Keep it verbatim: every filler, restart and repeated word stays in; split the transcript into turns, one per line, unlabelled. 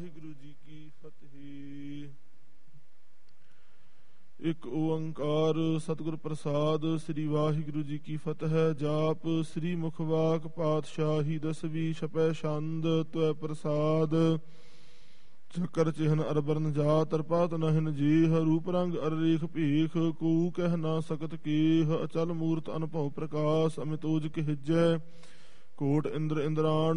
ਵਾਹਿਗੁਰੂ ਜੀ ਕੀ ਫਤਿਹ। ਇੱਕ ਓੰਕਾਰ ਸਤਿਗੁਰ ਪ੍ਰਸਾਦ। ਸ੍ਰੀ ਵਾਹਿਗੁਰੂ ਜੀ ਕੀ ਫਤਿਹ। ਜਾਪ ਸ੍ਰੀ ਮੁਖਵਾਕ ਪਾਤਸ਼ਾਹੀ ਦਸਵੀਂ ਛਪੈ ਛੰਦ ਤਵੈ ਪ੍ਰਸਾਦ। ਚੱਕਰ ਚਿਹਨ ਅਰਬਰਨ ਜਾਤ ਤਰਪਾਤ ਨਹਿਨ ਜੀਹ ਰੂਪ ਰੰਗ ਅਰ ਰੇਖ ਭੀਖ ਕੂ ਕਹਿ ਨਾ ਸਕਤ ਕੀਹ ਅਚਲ ਮੂਰਤ ਅਨਭਉ ਪ੍ਰਕਾਸ਼ ਅਮਿਤੋਜ ਕਹਿਜੈ ਕੋਟ ਇੰਦਰ ਇੰਦਰਾਣ